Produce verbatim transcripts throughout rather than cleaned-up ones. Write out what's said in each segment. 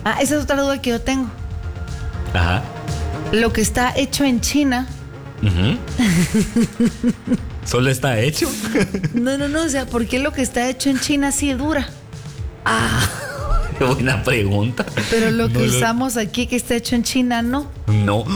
Ah, esa es otra duda que yo tengo. Ajá. Lo que está hecho en China. Uh-huh. ¿Solo está hecho? No, no, no, o sea, ¿por qué lo que está hecho en China sí dura? Ah, buena pregunta. Pero lo que no lo... usamos aquí que está hecho en China, no. No.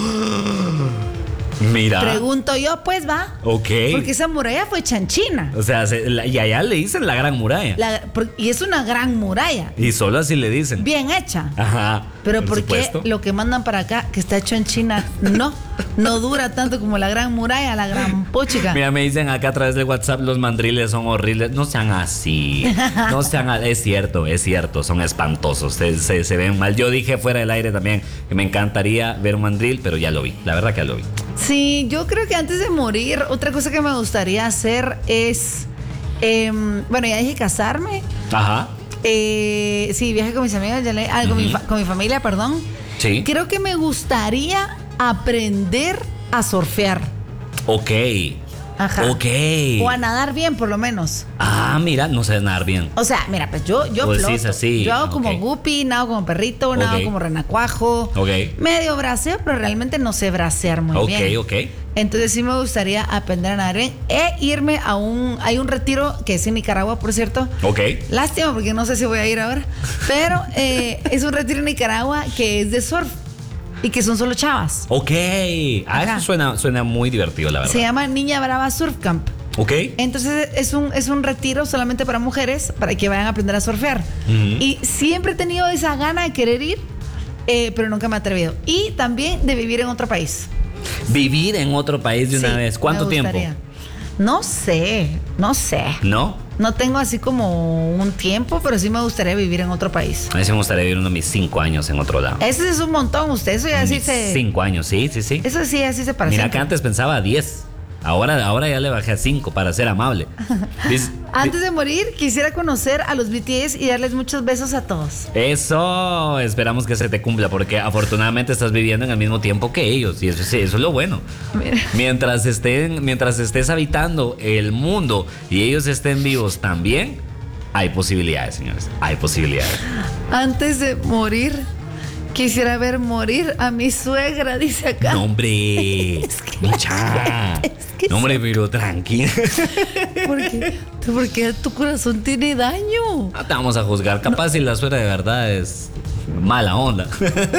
Mira. Pregunto yo, pues, va. Ok. Porque esa muralla fue hecha en China. O sea, se, la, y allá le dicen la Gran Muralla. La, por, y es una gran muralla. Y solo así le dicen. Bien hecha. Ajá. Pero por ¿por supuesto. qué lo que mandan para acá, que está hecho en China, no? No dura tanto como la Gran Muralla, la Gran Puchica. Mira, me dicen acá a través de WhatsApp, los mandriles son horribles. No sean así. No sean así. Es cierto, es cierto. Son espantosos. Se, se, se ven mal. Yo dije fuera del aire también que me encantaría ver un mandril, pero ya lo vi. La verdad que ya lo vi. Sí, yo creo que antes de morir, otra cosa que me gustaría hacer es, eh, bueno, ya dije casarme. Ajá. Eh, sí, viaje con mis amigos, ya le, ah, con, uh-huh. mi fa, con mi familia, perdón. Sí. Creo que me gustaría aprender a surfear. Ok. Ajá. Ok. O a nadar bien, por lo menos. Ah, mira, no sé nadar bien. O sea, mira, pues yo, yo pues floto. Sí, así. Yo hago okay. como guppy, nado como perrito, nado okay. como renacuajo. Ok. Medio braceo, pero realmente no sé bracear muy okay, bien. Ok, ok. Entonces sí me gustaría aprender a nadar bien e irme a un... Hay un retiro que es en Nicaragua, por cierto. Ok. Lástima, porque no sé si voy a ir ahora. Pero eh, es un retiro en Nicaragua que es de surf. Y que son solo chavas. Ok. Ah, eso suena, suena muy divertido, la verdad. Se llama Niña Brava Surf Camp. Ok. Entonces es un, es un retiro solamente para mujeres, para que vayan a aprender a surfear. Uh-huh. Y siempre he tenido esa gana de querer ir, eh, pero nunca me he atrevido. Y también de vivir en otro país. Vivir en otro país de una sí, vez. ¿Cuánto tiempo? No sé, no sé. ¿No? No tengo así como un tiempo, pero sí me gustaría vivir en otro país. A mí sí me gustaría vivir unos mis cinco años en otro lado. Ese es un montón, usted, eso ya sí se... Cinco años, sí, sí, sí. Eso sí, así se parece. Mira que antes pensaba diez. Ahora, ahora ya le bajé a cinco para ser amable. Dice, Antes de morir, quisiera conocer a los B T S y darles muchos besos a todos. Eso, esperamos que se te cumpla, porque afortunadamente estás viviendo en el mismo tiempo que ellos. Y eso, sí, eso es lo bueno. Mira. Mientras estén, mientras estés habitando el mundo y ellos estén vivos también, hay posibilidades, señores. Hay posibilidades. Antes de morir, quisiera ver morir a mi suegra, dice acá. No, hombre. Es que mucha. Es que no, hombre, pero tranquila. ¿Por qué? ¿Por qué tu corazón tiene daño? No te vamos a juzgar. Capaz no. Si la suegra de verdad es mala onda.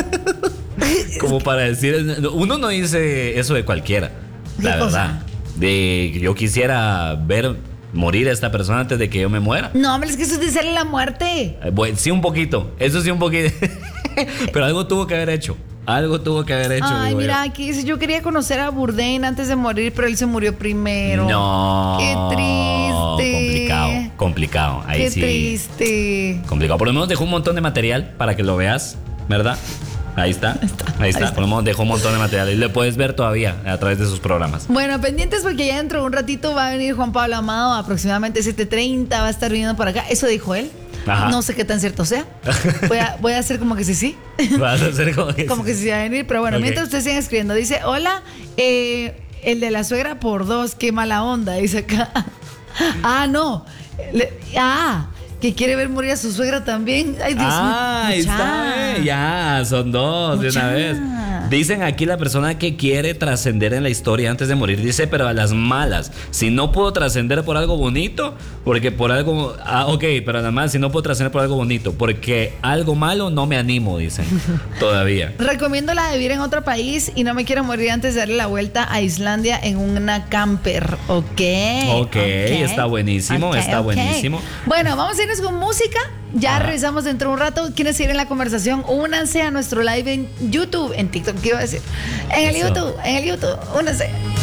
Como para decir. Uno no dice eso de cualquiera. La verdad. Cosa? De yo quisiera ver morir a esta persona antes de que yo me muera. No, hombre, es que eso es desearle la muerte. Bueno, sí, un poquito. Eso sí, un poquito. Pero algo tuvo que haber hecho. Algo tuvo que haber hecho. Ay, mira, yo. aquí dice, yo quería conocer a Bourdain antes de morir, pero él se murió primero. No. Qué triste. Complicado, complicado. Ahí Qué sí. triste. Complicado. Por lo menos dejó un montón de material para que lo veas, ¿verdad? Ahí está. Ahí está. Ahí está. Por lo menos dejó un montón de material y lo puedes ver todavía a través de sus programas. Bueno, pendientes porque ya dentro de un ratito va a venir Juan Pablo Amado, aproximadamente siete treinta, va a estar viniendo por acá. Eso dijo él. Ajá. No sé qué tan cierto sea. Voy a, voy a hacer como que sí, sí. Vas a hacer como que como sí. que sí va a venir. Pero bueno, okay. Mientras ustedes sigan escribiendo, dice: hola, eh, el de la suegra por dos, qué mala onda, dice acá. Ah, no. Le, ah, que quiere ver morir a su suegra también. Ay, Dios ah, mío. Ahí está, eh. Ya, son dos Mucha. De una vez. Dicen aquí la persona que quiere trascender en la historia antes de morir, dice, pero a las malas. Si no puedo trascender por algo bonito, porque por algo... Ah, ok, pero a las malas, si no puedo trascender por algo bonito, porque algo malo no me animo, dicen, todavía. Recomiendo la de vivir en otro país y no me quiero morir antes de darle la vuelta a Islandia en una camper. Ok. Ok, okay. Está buenísimo, okay, está okay. buenísimo. Bueno, vamos a irnos con música. Ya ah. regresamos dentro de un rato. ¿Quieren seguir en la conversación? Únanse a nuestro live en YouTube, en TikTok, ¿qué iba a decir? En el Eso. YouTube, en el YouTube, únanse.